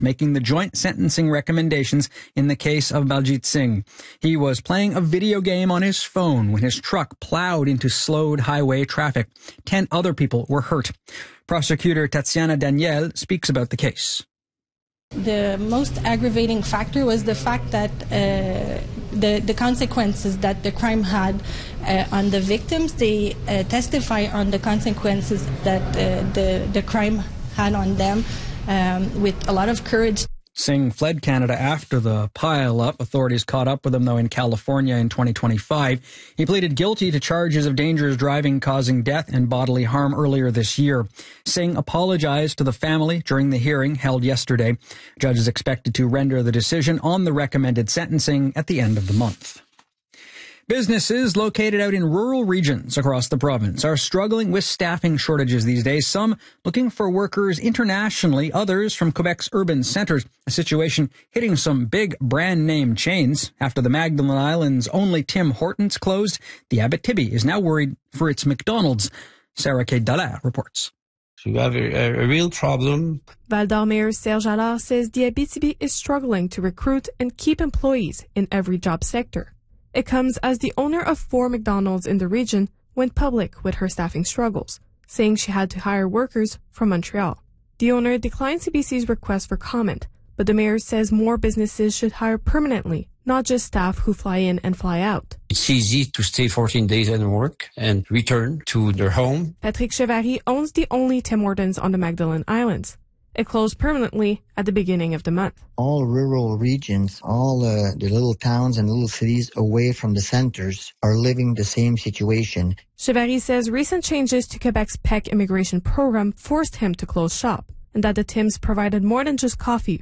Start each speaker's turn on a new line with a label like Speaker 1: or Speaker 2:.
Speaker 1: making the joint sentencing recommendations in the case of Baljit Singh. He was playing a video game on his phone when his truck plowed into slowed highway traffic. 10 other people were hurt. Prosecutor Tatiana Daniel speaks about the case.
Speaker 2: The most aggravating factor was the fact that the consequences that the crime had on the victims. They testify on the consequences that the crime had on them with a lot of courage.
Speaker 1: Singh fled Canada after the pile-up. Authorities caught up with him, though, in California in 2025. He pleaded guilty to charges of dangerous driving causing death and bodily harm earlier this year. Singh apologized to the family during the hearing held yesterday. The judge is expected to render the decision on the recommended sentencing at the end of the month. Businesses located out in rural regions across the province are struggling with staffing shortages these days, some looking for workers internationally, others from Quebec's urban centres, a situation hitting some big brand-name chains. After the Magdalen Islands' only Tim Hortons closed, the Abitibi is now worried for its McDonald's. Sarah K. Dallaire reports.
Speaker 3: We have a real problem.
Speaker 4: Val-d'Or Mayor Serge Allard says the Abitibi is struggling to recruit and keep employees in every job sector. It comes as the owner of 4 McDonald's in the region went public with her staffing struggles, saying she had to hire workers from Montreal. The owner declined CBC's request for comment, but the mayor says more businesses should hire permanently, not just staff who fly in and fly out.
Speaker 3: It's easy to stay 14 days and work and return to their home.
Speaker 4: Patrick Chevary owns the only Tim Hortons on the Magdalen Islands. It closed permanently at the beginning of the month.
Speaker 5: All rural regions, all the little towns and little cities away from the centers are living the same situation.
Speaker 4: Chevary says recent changes to Quebec's PEC immigration program forced him to close shop, and that the Tims provided more than just coffee